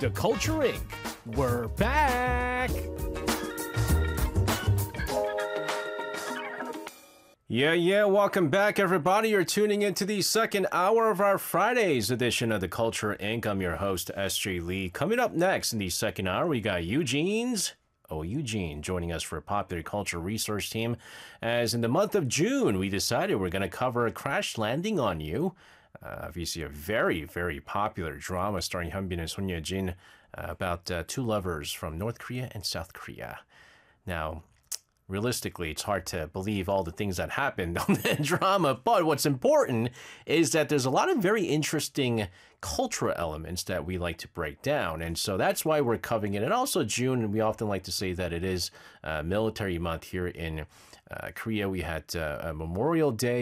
The Culture Inc. We're back! Yeah, welcome back, everybody. You're tuning into the second hour of our Friday's edition of The Culture Inc. I'm your host, S.J. Lee. Coming up next in the second hour, we got Eugene joining us for a popular culture research team. As in the month of June, we decided we're going to cover Crash Landing on You. Obviously, a very, very popular drama starring Hyunbin and Son Ye-jin about two lovers from North Korea and South Korea. Now, realistically, it's hard to believe all the things that happened on that drama, but what's important is that there's a lot of very interesting cultural elements that we like to break down, and so that's why we're covering it. And also June, we often like to say that it is military month here in Korea. We had Memorial Day